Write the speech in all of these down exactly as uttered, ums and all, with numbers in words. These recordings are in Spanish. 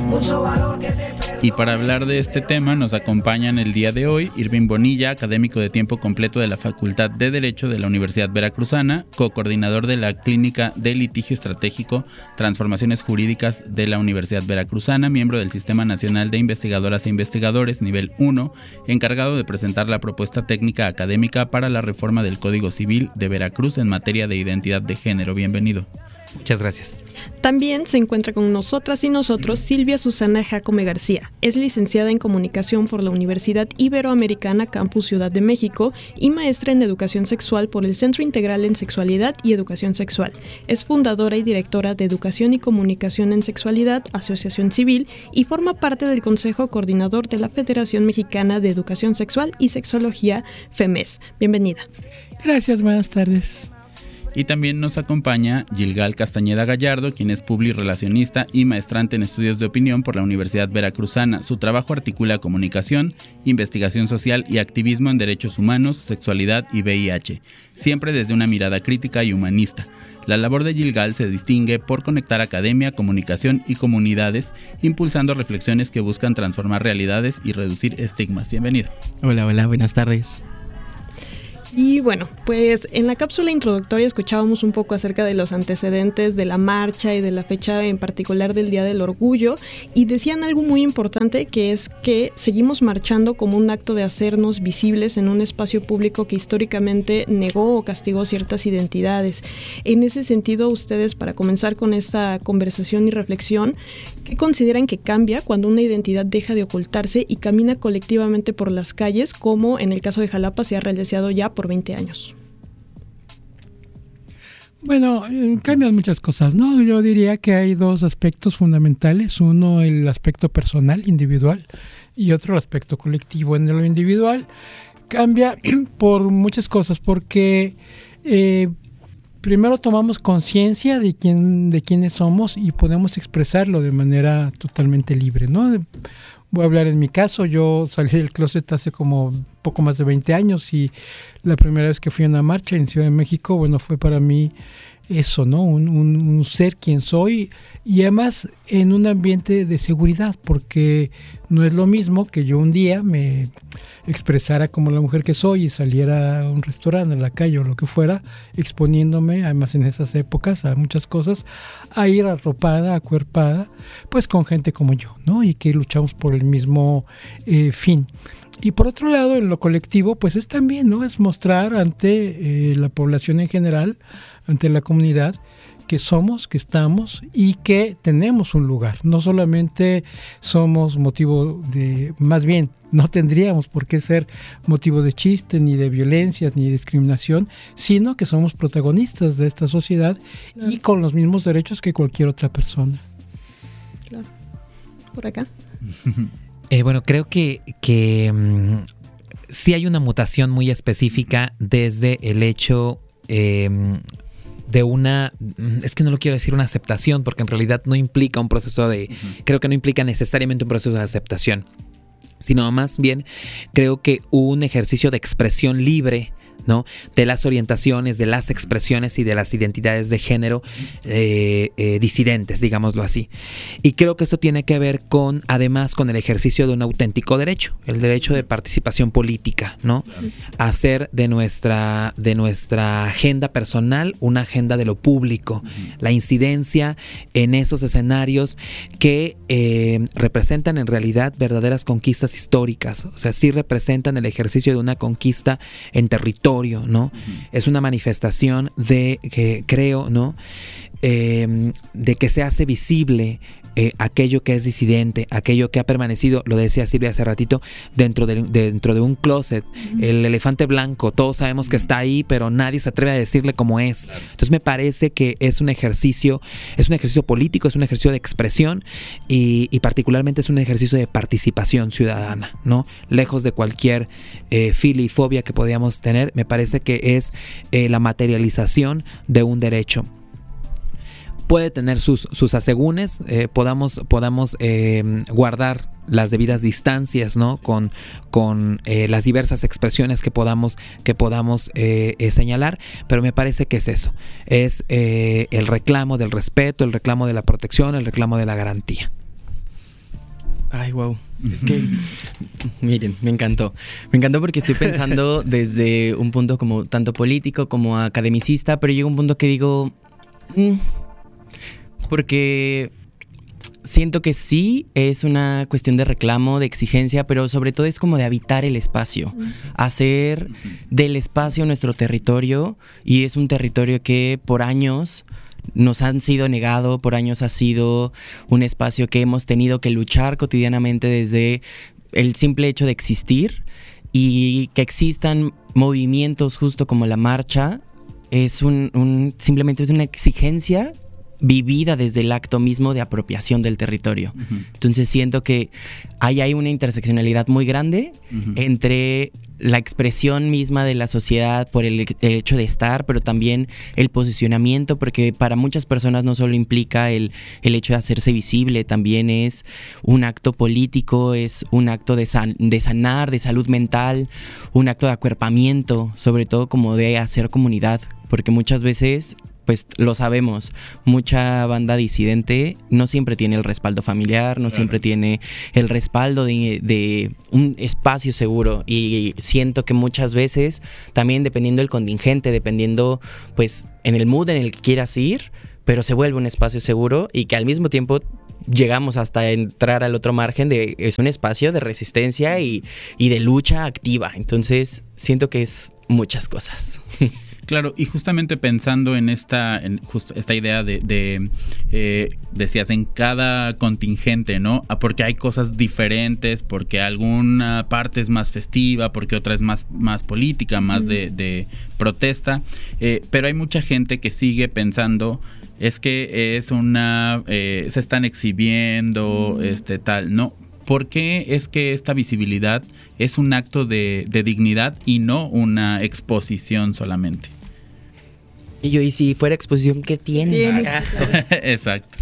Y para hablar de este tema nos acompañan el día de hoy Irving Bonilla, académico de tiempo completo de la Facultad de Derecho de la Universidad Veracruzana, co-coordinador de la Clínica de Litigio Estratégico, Transformaciones Jurídicas de la Universidad Veracruzana, miembro del Sistema Nacional de Investigadoras e Investigadores nivel uno, encargado de presentar la propuesta técnica académica para la reforma del Código Civil de Veracruz en materia de identidad de género. Bienvenido. Muchas gracias. También se encuentra con nosotras y nosotros Silvia Susana Jacome García. Es licenciada en Comunicación por la Universidad Iberoamericana Campus Ciudad de México y maestra en Educación Sexual por el Centro Integral en Sexualidad y Educación Sexual. Es fundadora y directora de Educación y Comunicación en Sexualidad, Asociación Civil, y forma parte del Consejo Coordinador de la Federación Mexicana de Educación Sexual y Sexología, FEMES. Bienvenida. Gracias, buenas tardes. Y también nos acompaña Gilgal Castañeda Gallardo, quien es publirelacionista y maestrante en estudios de opinión por la Universidad Veracruzana. Su trabajo articula comunicación, investigación social y activismo en derechos humanos, sexualidad y V I H, siempre desde una mirada crítica y humanista. La labor de Gilgal se distingue por conectar academia, comunicación y comunidades, impulsando reflexiones que buscan transformar realidades y reducir estigmas. Bienvenido. Hola, hola, buenas tardes. Y bueno, pues en la cápsula introductoria escuchábamos un poco acerca de los antecedentes de la marcha y de la fecha en particular del Día del Orgullo, y decían algo muy importante, que es que seguimos marchando como un acto de hacernos visibles en un espacio público que históricamente negó o castigó ciertas identidades. En ese sentido, ustedes, para comenzar con esta conversación y reflexión, ¿qué consideran que cambia cuando una identidad deja de ocultarse y camina colectivamente por las calles, como en el caso de Jalapa se ha realizado ya por veinte años? Bueno, cambian muchas cosas, ¿no? Yo diría que hay dos aspectos fundamentales. Uno, el aspecto personal, individual, y otro, el aspecto colectivo. En lo individual cambia por muchas cosas, porque eh, primero tomamos conciencia de quién, de quiénes somos y podemos expresarlo de manera totalmente libre, ¿no? Voy a hablar en mi caso. Yo salí del closet hace como poco más de veinte años y la primera vez que fui a una marcha en Ciudad de México, bueno, fue para mí eso, ¿no? Un, un, un ser quien soy, y además en un ambiente de seguridad, porque no es lo mismo que yo un día me expresara como la mujer que soy y saliera a un restaurante, a la calle o lo que fuera, exponiéndome, además en esas épocas, a muchas cosas, a ir arropada, acuerpada, pues con gente como yo, ¿no? Y que luchamos por el mismo eh, fin. Y por otro lado, en lo colectivo, pues es también, ¿no? Es mostrar ante eh, la población en general, ante la comunidad, que somos, que estamos y que tenemos un lugar. No solamente somos motivo de, más bien, no tendríamos por qué ser motivo de chiste, ni de violencias, ni de discriminación, sino que somos protagonistas de esta sociedad, claro, y con los mismos derechos que cualquier otra persona. Claro. Por acá. Eh, bueno, creo que, que um, sí hay una mutación muy específica desde el hecho eh, de una, es que no lo quiero decir una aceptación, porque en realidad no implica un proceso de, uh-huh. creo que no implica necesariamente un proceso de aceptación, sino más bien creo que un ejercicio de expresión libre, ¿no? De las orientaciones, de las expresiones y de las identidades de género eh, eh, disidentes, digámoslo así. Y creo que esto tiene que ver con, además, con el ejercicio de un auténtico derecho, el derecho de participación política, ¿no? Claro. Hacer de nuestra, de nuestra agenda personal una agenda de lo público, uh-huh. la incidencia en esos escenarios que eh, representan en realidad verdaderas conquistas históricas, o sea, sí representan el ejercicio de una conquista en territorio, ¿no? Uh-huh. Es una manifestación de que creo, ¿no? Eh, de que se hace visible eh, aquello que es disidente, aquello que ha permanecido, lo decía Silvia hace ratito, dentro de, dentro de un closet, uh-huh. el elefante blanco, todos sabemos que está ahí, pero nadie se atreve a decirle cómo es. Claro. Entonces me parece que es un ejercicio, es un ejercicio político, es un ejercicio de expresión y, y particularmente es un ejercicio de participación ciudadana, ¿no? Lejos de cualquier eh, filia y fobia que podíamos tener, me parece que es eh, la materialización de un derecho. Puede tener sus, sus asegúnes, eh, podamos, podamos eh, guardar las debidas distancias, ¿no? Con, con eh, las diversas expresiones que podamos, que podamos eh, eh, señalar, pero me parece que es eso, es eh, el reclamo del respeto, el reclamo de la protección, el reclamo de la garantía. Ay, wow. Es que, miren, me encantó. Me encantó porque estoy pensando desde un punto como tanto político como academicista, pero llega un punto que digo, mmm, porque siento que sí es una cuestión de reclamo, de exigencia, pero sobre todo es como de habitar el espacio, hacer del espacio nuestro territorio, y es un territorio que por años nos han sido negado, por años ha sido un espacio que hemos tenido que luchar cotidianamente desde el simple hecho de existir, y que existan movimientos justo como la marcha es un, un simplemente es una exigencia vivida desde el acto mismo de apropiación del territorio. Uh-huh. Entonces siento que ahí hay una interseccionalidad muy grande uh-huh. entre la expresión misma de la sociedad por el, el hecho de estar, pero también el posicionamiento, porque para muchas personas no solo implica el, el hecho de hacerse visible, también es un acto político, es un acto de, san, de sanar, de salud mental, un acto de acuerpamiento, sobre todo como de hacer comunidad, porque muchas veces, pues lo sabemos, mucha banda disidente no siempre tiene el respaldo familiar, no claro. siempre tiene el respaldo de, de un espacio seguro, y siento que muchas veces también dependiendo del contingente, dependiendo pues en el mood en el que quieras ir, pero se vuelve un espacio seguro, y que al mismo tiempo llegamos hasta entrar al otro margen de es un espacio de resistencia y, y de lucha activa. Entonces siento que es muchas cosas. Claro, y justamente pensando en esta en justo esta idea de, de eh, decías, en cada contingente, ¿no? Porque hay cosas diferentes, porque alguna parte es más festiva, porque otra es más, más política, más de, de protesta, eh, pero hay mucha gente que sigue pensando, es que es una, eh, se están exhibiendo, mm. este tal, ¿no? ¿Por qué es que esta visibilidad es un acto de, de dignidad y no una exposición solamente? Y yo, ¿y si fuera exposición, qué tiene? Tiene. Exacto.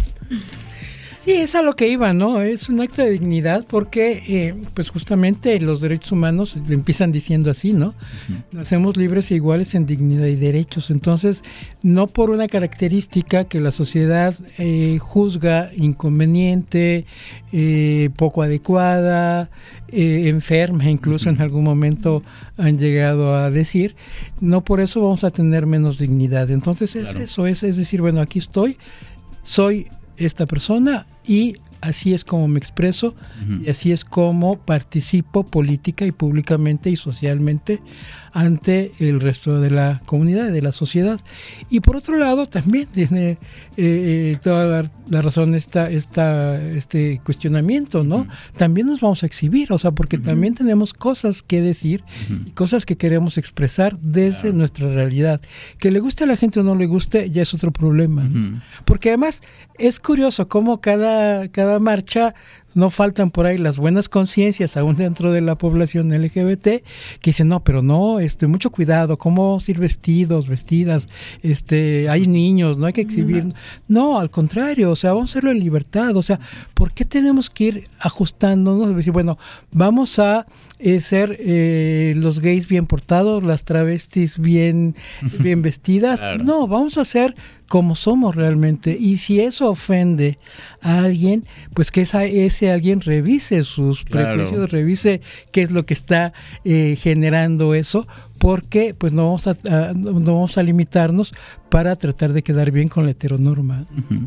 Sí, es a lo que iba, ¿no? Es un acto de dignidad porque, eh, pues justamente los derechos humanos empiezan diciendo así, ¿no? Uh-huh. Nacemos libres e iguales en dignidad y derechos. Entonces, no por una característica que la sociedad eh, juzga inconveniente, eh, poco adecuada, eh, enferma, incluso uh-huh. en algún momento han llegado a decir, no por eso vamos a tener menos dignidad. Entonces, es claro. eso, es, es decir, bueno, aquí estoy, soy esta persona y así es como me expreso uh-huh. y así es como participo política y públicamente y socialmente ante el resto de la comunidad, de la sociedad. Y por otro lado también tiene eh, toda la, la razón esta, esta, este cuestionamiento, ¿no? Uh-huh. También nos vamos a exhibir, o sea, porque uh-huh. también tenemos cosas que decir uh-huh. y cosas que queremos expresar desde claro. nuestra realidad. Que le guste a la gente o no le guste ya es otro problema, ¿no? Uh-huh. Porque además es curioso cómo cada, cada marcha no faltan por ahí las buenas conciencias aún dentro de la población L G B T que dicen, no, pero no, este, mucho cuidado, cómo ir vestidos, vestidas, este, hay niños, no hay que exhibir. Uh-huh. No, al contrario, o sea, vamos a hacerlo en libertad, o sea, ¿por qué tenemos que ir ajustándonos? Decir, bueno, vamos a eh, ser eh, los gays bien portados, las travestis bien, bien vestidas. Claro. No, vamos a ser como somos realmente, y si eso ofende a alguien, pues que esa, ese alguien revise sus claro. prejuicios, revise qué es lo que está eh, generando eso, porque pues no vamos a, a, no vamos a limitarnos para tratar de quedar bien con la heteronorma. Uh-huh.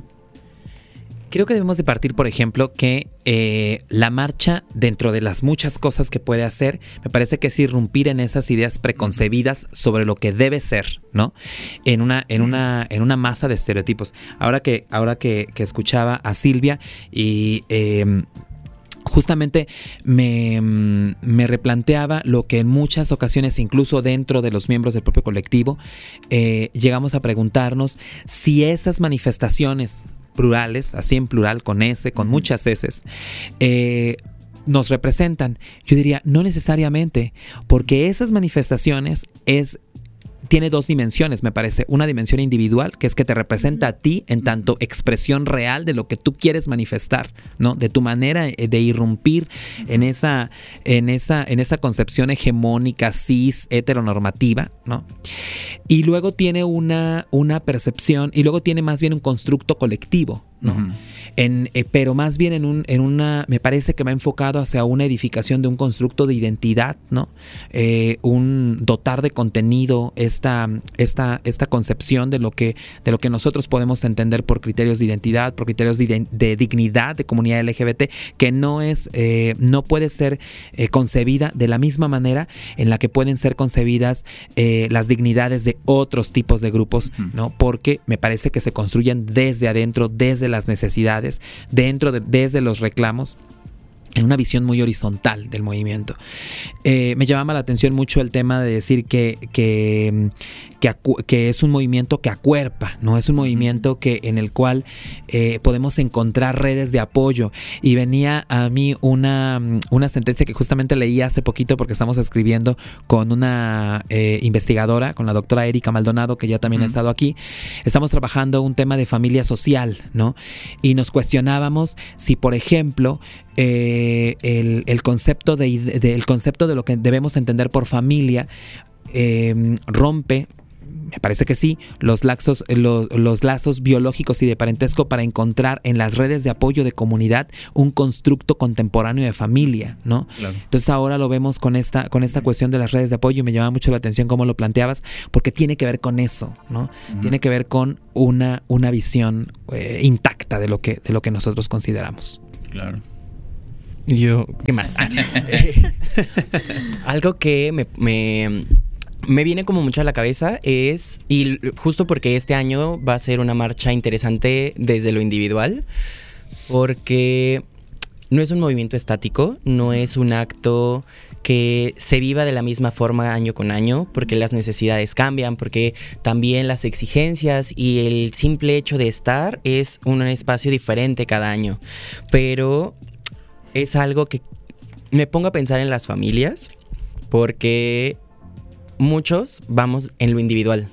Creo que debemos de partir, por ejemplo, que eh, la marcha, dentro de las muchas cosas que puede hacer, me parece que es irrumpir en esas ideas preconcebidas sobre lo que debe ser, ¿no? En una, en una, en una masa de estereotipos. Ahora que, ahora que, que escuchaba a Silvia y eh, justamente me, me replanteaba lo que en muchas ocasiones, incluso dentro de los miembros del propio colectivo, eh, llegamos a preguntarnos si esas manifestaciones plurales, así en plural, con S, con muchas S, eh, nos representan. Yo diría, no necesariamente, porque esas manifestaciones es tiene dos dimensiones, me parece. Una dimensión individual, que es que te representa a ti en tanto expresión real de lo que tú quieres manifestar, ¿no? De tu manera de irrumpir en esa, en esa, en esa concepción hegemónica, cis, heteronormativa, ¿no? Y luego tiene una, una percepción, y luego tiene más bien un constructo colectivo, ¿no? Uh-huh. En, eh, pero más bien en, un, en una, me parece que va enfocado hacia una edificación de un constructo de identidad, ¿no? Eh, un dotar de contenido esta, esta, esta concepción de lo, que, de lo que nosotros podemos entender por criterios de identidad, por criterios de, de dignidad de comunidad L G B T, que no es, eh, no puede ser eh, concebida de la misma manera en la que pueden ser concebidas eh, las dignidades de otros tipos de grupos, ¿no? Porque me parece que se construyen desde adentro, desde las necesidades, dentro de, desde los reclamos, en una visión muy horizontal del movimiento. Eh, me llamaba la atención mucho el tema de decir que, que, que, acu- que es un movimiento que acuerpa, ¿no? Es un movimiento que, en el cual eh, podemos encontrar redes de apoyo. Y venía a mí una, una sentencia que justamente leí hace poquito porque estamos escribiendo con una eh, investigadora, con la doctora Erika Maldonado, que ya también uh-huh. ha estado aquí. Estamos trabajando un tema de familia social, ¿no? Y nos cuestionábamos si, por ejemplo, Eh, el, el concepto de, de el concepto de lo que debemos entender por familia eh, rompe, me parece que sí, los lazos, los, los lazos biológicos y de parentesco para encontrar en las redes de apoyo de comunidad un constructo contemporáneo de familia, ¿no? Claro. Entonces ahora lo vemos con esta, con esta cuestión de las redes de apoyo y me llama mucho la atención cómo lo planteabas, porque tiene que ver con eso, ¿no? Uh-huh. Tiene que ver con una, una visión eh, intacta de lo que, de lo que nosotros consideramos. Claro. Yo, ¿qué más? Algo que me, me, me viene como mucho a la cabeza es, y justo porque este año va a ser una marcha interesante desde lo individual, porque no es un movimiento estático, no es un acto que se viva de la misma forma año con año, porque las necesidades cambian, porque también las exigencias y el simple hecho de estar es un espacio diferente cada año, pero es algo que me pongo a pensar en las familias, porque muchos vamos en lo individual,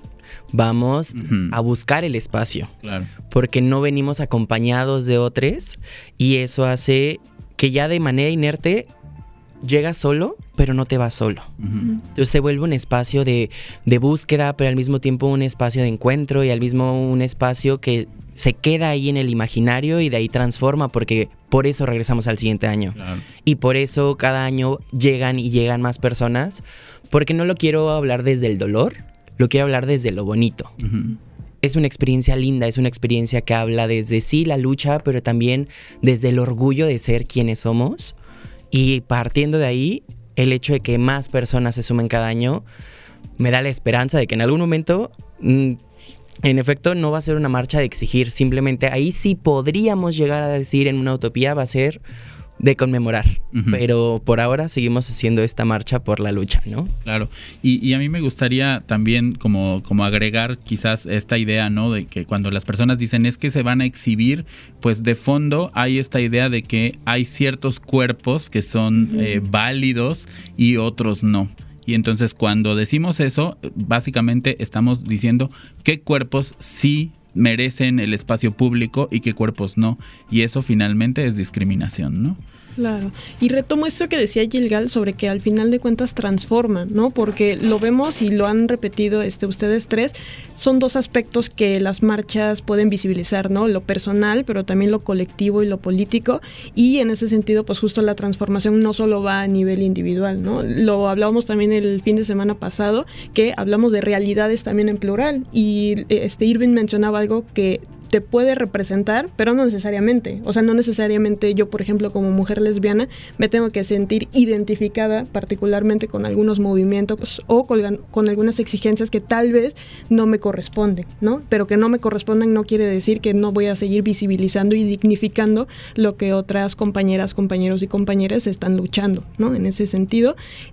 vamos uh-huh. a buscar el espacio, claro. porque no venimos acompañados de otros, y eso hace que ya de manera inerte llegas solo, pero no te vas solo. Uh-huh. Entonces se vuelve un espacio de, de búsqueda, pero al mismo tiempo un espacio de encuentro y al mismo un espacio que se queda ahí en el imaginario y de ahí transforma, porque por eso regresamos al siguiente año. Claro. Y por eso cada año llegan y llegan más personas, porque no lo quiero hablar desde el dolor, lo quiero hablar desde lo bonito. Uh-huh. Es una experiencia linda, es una experiencia que habla desde sí la lucha, pero también desde el orgullo de ser quienes somos. Y partiendo de ahí, el hecho de que más personas se sumen cada año me da la esperanza de que en algún momento, mmm, en efecto, no va a ser una marcha de exigir. Simplemente ahí sí podríamos llegar a decir en una utopía va a ser de conmemorar. Uh-huh. Pero por ahora seguimos haciendo esta marcha por la lucha, ¿no? Claro. Y, y a mí me gustaría también como, como agregar quizás esta idea, ¿no? De que cuando las personas dicen es que se van a exhibir, pues de fondo hay esta idea de que hay ciertos cuerpos que son uh-huh. eh, válidos y otros no. Y entonces cuando decimos eso, básicamente estamos diciendo qué cuerpos sí merecen el espacio público y qué cuerpos no. Y eso finalmente es discriminación, ¿no? Claro, y retomo esto que decía Gilgal sobre que al final de cuentas transforma, ¿no? Porque lo vemos y lo han repetido este, ustedes tres, son dos aspectos que las marchas pueden visibilizar, ¿no? Lo personal, pero también lo colectivo y lo político, y en ese sentido, pues justo la transformación no solo va a nivel individual, ¿no? Lo hablábamos también el fin de semana pasado, que hablamos de realidades también en plural, y este Irving mencionaba algo que te puede representar, pero no necesariamente. O sea, no necesariamente yo, por ejemplo, como mujer lesbiana, me tengo que sentir identificada particularmente con algunos movimientos o con, con algunas exigencias que tal vez no me corresponden, ¿no? Pero que no me corresponden no quiere decir que no voy a seguir visibilizando y dignificando lo que otras compañeras, compañeros y compañeras están luchando, ¿no? En ese sentido,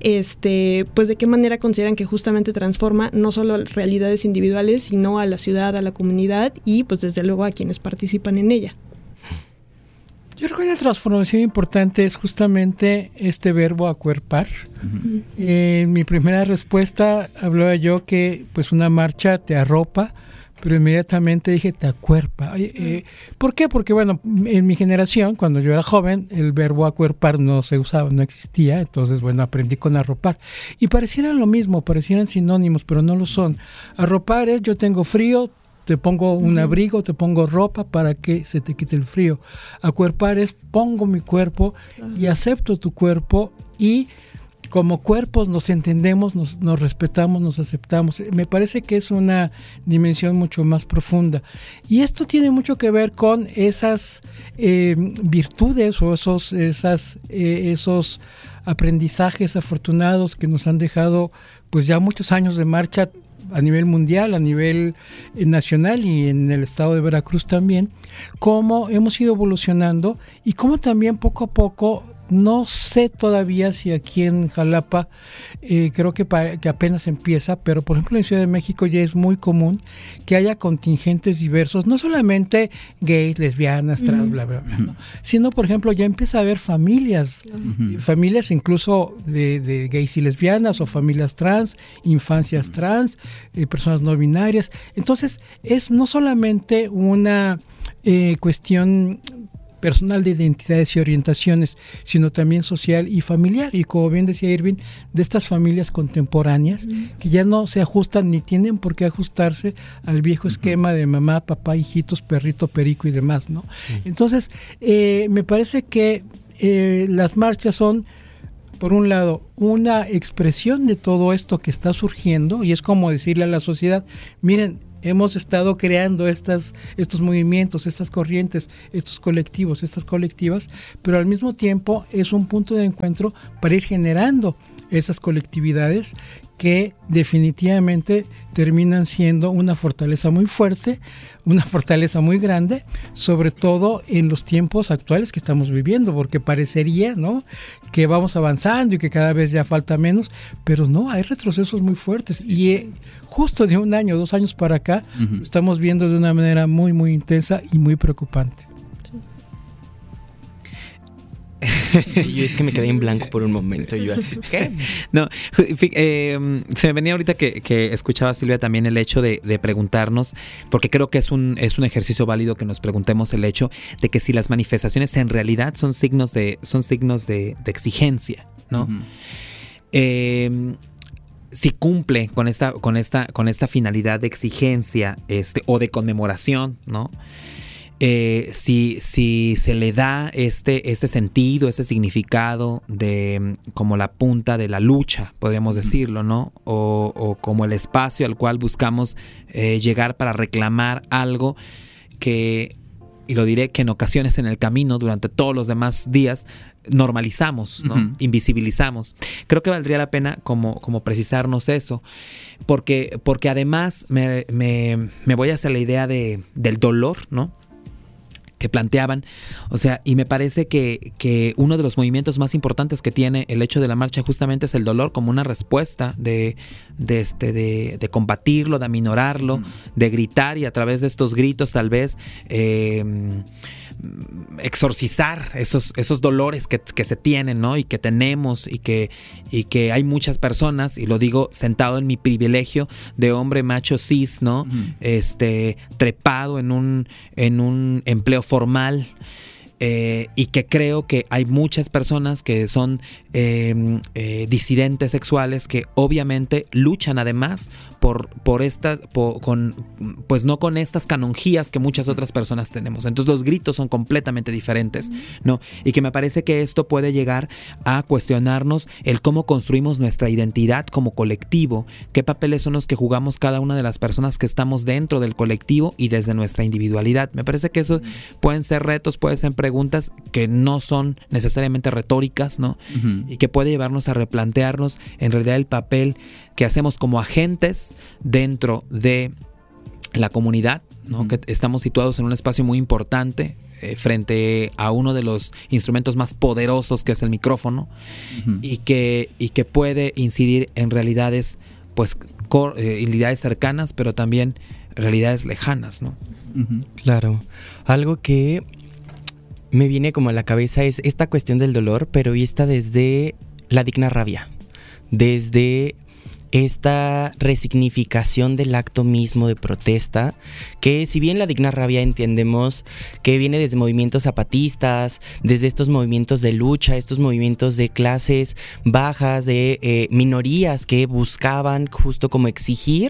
este, pues de qué manera consideran que justamente transforma no solo realidades individuales, sino a la ciudad, a la comunidad y pues desde luego a quienes participan en ella. Yo creo que la transformación importante es justamente este verbo acuerpar. Uh-huh. Eh, en mi primera respuesta hablaba yo que pues una marcha te arropa, pero inmediatamente dije te acuerpa. Eh, ¿Por qué? Porque bueno, en mi generación, cuando yo era joven, el verbo acuerpar no se usaba, no existía, entonces bueno, aprendí con arropar. Y parecieran lo mismo, parecieran sinónimos, pero no lo son. Arropar es yo tengo frío, te pongo un abrigo, te pongo ropa para que se te quite el frío. Acuerpar es pongo mi cuerpo y acepto tu cuerpo, y como cuerpos nos entendemos, nos, nos respetamos, nos aceptamos. Me parece que es una dimensión mucho más profunda. Y esto tiene mucho que ver con esas eh, virtudes o esos, esas, eh, esos aprendizajes afortunados que nos han dejado pues ya muchos años de marcha a nivel mundial, a nivel eh, nacional y en el estado de Veracruz también, cómo hemos ido evolucionando y cómo también poco a poco. No sé todavía si aquí en Jalapa, eh, creo que, pa- que apenas empieza, pero por ejemplo en Ciudad de México ya es muy común que haya contingentes diversos, no solamente gays, lesbianas, trans, uh-huh. bla, bla, bla, ¿no? Sino por ejemplo ya empieza a haber familias, uh-huh. familias incluso de, de gays y lesbianas o familias trans, infancias uh-huh. trans, eh, personas no binarias. Entonces es no solamente una eh, cuestión personal de identidades y orientaciones, sino también social y familiar, y como bien decía Irving, de estas familias contemporáneas uh-huh. que ya no se ajustan ni tienen por qué ajustarse al viejo uh-huh. esquema de mamá, papá, hijitos, perrito, perico y demás, ¿no? Uh-huh. Entonces, eh, me parece que eh, las marchas son, por un lado, una expresión de todo esto que está surgiendo, y es como decirle a la sociedad, miren, hemos estado creando estas, estos movimientos, estas corrientes, estos colectivos, estas colectivas, pero al mismo tiempo es un punto de encuentro para ir generando esas colectividades que definitivamente terminan siendo una fortaleza muy fuerte, una fortaleza muy grande, sobre todo en los tiempos actuales que estamos viviendo, porque parecería, ¿no?, que vamos avanzando y que cada vez ya falta menos, pero no, hay retrocesos muy fuertes y eh, justo de un año, dos años para acá, uh-huh. estamos viendo de una manera muy, muy intensa y muy preocupante. Yo es que me quedé en blanco por un momento. Yo así, ¿qué? No, eh, se me venía ahorita que, que escuchaba, Silvia, también el hecho de, de preguntarnos, porque creo que es un, es un ejercicio válido que nos preguntemos el hecho de que si las manifestaciones en realidad son signos de, son signos de, de exigencia, ¿no? Uh-huh. Eh, si cumple con esta, con esta, con esta finalidad de exigencia, este, o de conmemoración, ¿no? Eh, si, si se le da este, este sentido, este significado de como la punta de la lucha, podríamos decirlo, ¿no? O, o como el espacio al cual buscamos eh, llegar para reclamar algo que, y lo diré, que en ocasiones en el camino, durante todos los demás días, normalizamos, ¿no? Uh-huh. Invisibilizamos. Creo que valdría la pena como, como precisarnos eso, porque, porque además me, me, me voy hacia la idea de, del dolor, ¿no?, que planteaban, o sea, y me parece que, que uno de los movimientos más importantes que tiene el hecho de la marcha justamente es el dolor como una respuesta de, de, este, de, de combatirlo, de aminorarlo, mm. de gritar y a través de estos gritos tal vez eh, exorcizar esos, esos dolores que, que se tienen, ¿no? Y que tenemos y que, y que hay muchas personas, y lo digo sentado en mi privilegio de hombre macho cis, ¿no? Uh-huh. Este, trepado en un, en un empleo formal. Eh, y que creo que hay muchas personas que son eh, eh, disidentes sexuales que obviamente luchan además por, por estas, por, con, pues no con estas canonjías que muchas otras personas tenemos. Entonces los gritos son completamente diferentes, ¿no? Y que me parece que esto puede llegar a cuestionarnos el cómo construimos nuestra identidad como colectivo, qué papeles son los que jugamos cada una de las personas que estamos dentro del colectivo y desde nuestra individualidad. Me parece que eso pueden ser retos, pueden ser preguntas que no son necesariamente retóricas, ¿no? Uh-huh. Y que puede llevarnos a replantearnos en realidad el papel que hacemos como agentes dentro de la comunidad, ¿no? Uh-huh. Que estamos situados en un espacio muy importante eh, frente a uno de los instrumentos más poderosos que es el micrófono, uh-huh. y que y que puede incidir en realidades, pues, cor, eh, realidades cercanas, pero también realidades lejanas, ¿no? Uh-huh. Claro. Algo que me viene como a la cabeza es esta cuestión del dolor, pero vista desde la digna rabia, desde esta resignificación del acto mismo de protesta, que si bien la digna rabia entendemos que viene desde movimientos zapatistas, desde estos movimientos de lucha, estos movimientos de clases bajas, de eh, minorías que buscaban justo como exigir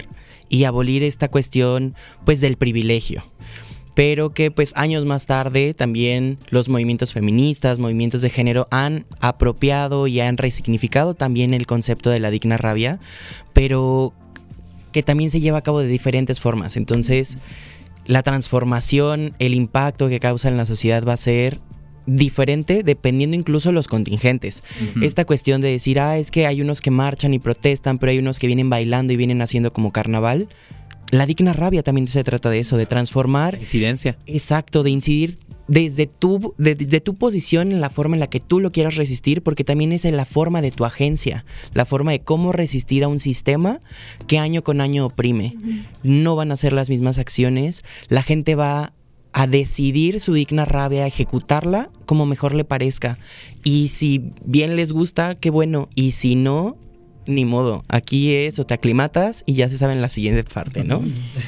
y abolir esta cuestión pues del privilegio. Pero que pues años más tarde también los movimientos feministas, movimientos de género han apropiado y han resignificado también el concepto de la digna rabia, pero que también se lleva a cabo de diferentes formas. Entonces, la transformación, el impacto que causa en la sociedad va a ser diferente dependiendo incluso de los contingentes. Uh-huh. Esta cuestión de decir, ah, es que hay unos que marchan y protestan, pero hay unos que vienen bailando y vienen haciendo como carnaval. La digna rabia también se trata de eso, de transformar. Incidencia. Exacto, de incidir desde tu, de, de tu posición en la forma en la que tú lo quieras resistir, porque también es en la forma de tu agencia, la forma de cómo resistir a un sistema que año con año oprime. Uh-huh. No van a ser las mismas acciones, la gente va a decidir su digna rabia, a ejecutarla como mejor le parezca. Y si bien les gusta, qué bueno, y si no, ni modo, aquí es o te aclimatas y ya se sabe en la siguiente parte, ¿no?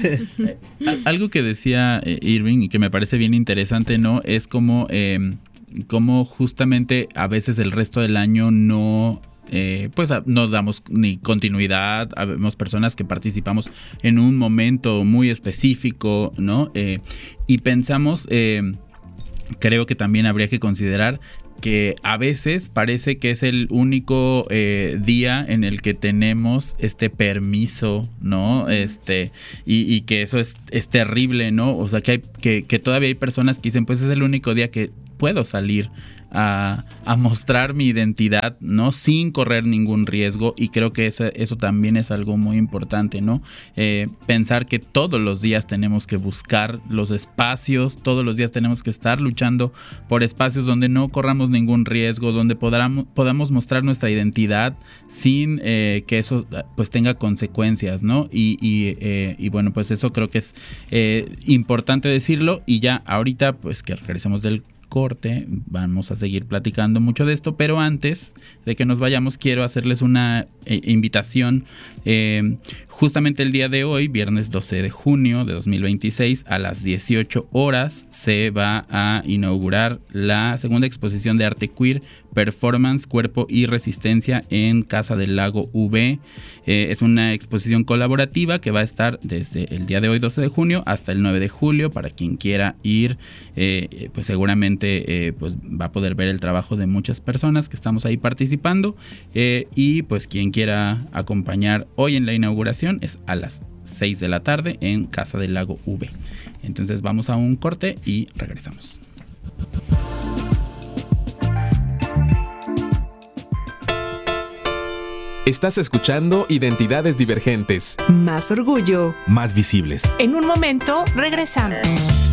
Algo que decía eh, Irving y que me parece bien interesante, ¿no? Es como, eh, como justamente a veces el resto del año no... Eh, pues no damos ni continuidad, habemos personas que participamos en un momento muy específico, ¿no? Eh, y pensamos, eh, creo que también habría que considerar que a veces parece que es el único eh, día en el que tenemos este permiso, ¿no? Este, y, y que eso es, es terrible, ¿no? O sea, que, hay, que, que todavía hay personas que dicen, pues es el único día que puedo salir a, a mostrar mi identidad, ¿no? Sin correr ningún riesgo, y creo que eso, eso también es algo muy importante, ¿no? Eh, pensar que todos los días tenemos que buscar los espacios, todos los días tenemos que estar luchando por espacios donde no corramos ningún riesgo, donde podamos, podamos mostrar nuestra identidad sin eh, que eso pues tenga consecuencias, ¿no? Y, y, eh, y bueno, pues eso creo que es eh, importante decirlo, y ya ahorita pues que regresemos del corte, vamos a seguir platicando mucho de esto, pero antes de que nos vayamos quiero hacerles una eh, invitación. Eh, justamente el día de hoy, viernes doce de junio de dos mil veintiséis, a las dieciocho horas se va a inaugurar la segunda exposición de arte queer, Performance, Cuerpo y Resistencia en Casa del Lago V. Eh, es una exposición colaborativa que va a estar desde el día de hoy, doce de junio, hasta el nueve de julio. Para quien quiera ir, eh, pues seguramente eh, pues va a poder ver el trabajo de muchas personas que estamos ahí participando. Eh, y pues quien quiera acompañar hoy en la inauguración es a las seis de la tarde en Casa del Lago V. Entonces vamos a un corte y regresamos. Estás escuchando Identidades Divergentes. Más orgullo. Más visibles. En un momento regresamos.